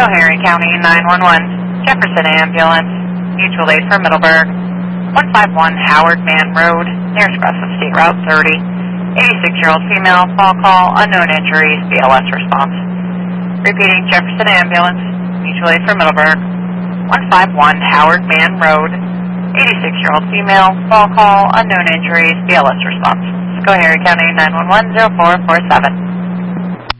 Schoharie County 911, Jefferson Ambulance, mutual aid for Middleburg, 151 Howard Mann Road, near express of State Route 30, 86-year-old female, fall call, unknown injuries, BLS response. Repeating, Jefferson Ambulance, mutual aid for Middleburg, 151 Howard Mann Road, 86-year-old female, fall call, unknown injuries, BLS response. Schoharie County 911, 0447.